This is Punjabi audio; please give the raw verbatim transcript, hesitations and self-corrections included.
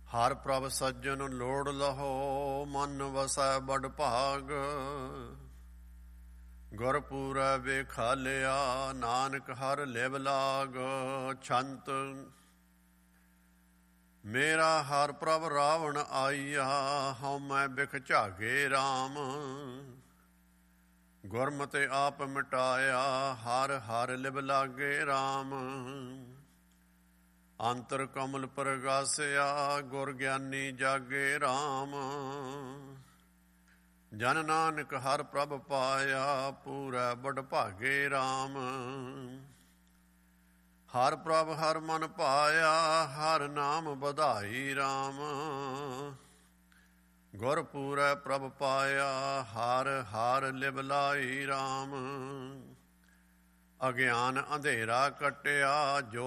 ਹਰ ਪ੍ਰਭ ਸੱਜਣ ਲੋੜ ਲਹੋ, ਮਨ ਵਸੈ ਬੜ ਭਾਗ। ਗੁਰਪੂਰੈ ਵੇਖਾਲਿਆ, ਨਾਨਕ ਹਰ ਲਿਵ ਲਾਗ। ਛੰਤ ਮੇਰਾ ਹਰ ਪ੍ਰਭ ਰਾਵਣ ਆਈਆ, ਹਉ ਮੈਂ ਬਿਖ ਝਾਗੇ ਰਾਮ। ਗੁਰਮਤਿ ਆਪ ਮਿਟਾਇਆ, ਹਰ ਹਰ ਲਿਵ ਲਾਗੇ ਰਾਮ। ਅੰਤਰ ਕਮਲ ਪ੍ਰਗਾਸਿਆ, ਗੁਰ ਗਿਆਨੀ ਜਾਗੇ ਰਾਮ। ਜਨ ਨਾਨਕ ਹਰ ਪ੍ਰਭ ਪਾਇਆ, ਪੂਰੈ ਬੜ ਭਾਗੇ ਰਾਮ। ਹਰ ਪ੍ਰਭ ਹਰ ਮਨ ਭਾਇਆ, ਹਰ ਨਾਮ ਵਧਾਈ ਰਾਮ। ਗੁਰ ਪੂਰੈ ਪ੍ਰਭ ਪਾਇਆ, ਹਰ ਹਰ ਲਿਵ ਲਾਈ ਰਾਮ। ਅਗਿਆਨ ਅੰਧੇਰਾ ਕੱਟਿਆ, ਜੋ